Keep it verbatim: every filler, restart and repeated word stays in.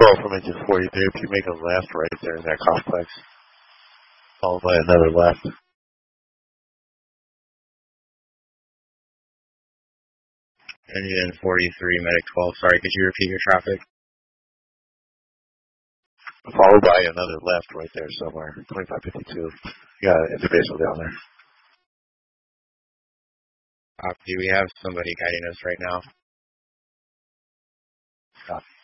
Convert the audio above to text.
twelve from engine forty-three. If you make a left right there in that complex, followed by another left. Engine forty-three, medic twelve. Sorry, could you repeat your traffic? Followed by another left right there somewhere. twenty-five fifty-two. You got an interfacial down there. Copy. We have somebody guiding us right now. Copy.